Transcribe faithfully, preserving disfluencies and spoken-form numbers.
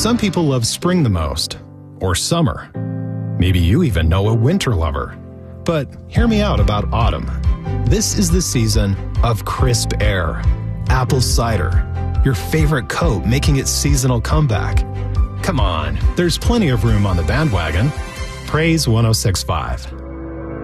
Some people love spring the most, or summer. Maybe you even know a winter lover. But hear me out about autumn. This is the season of crisp air, apple cider, your favorite coat making its seasonal comeback. Come on, there's plenty of room on the bandwagon. Praise one oh six point five.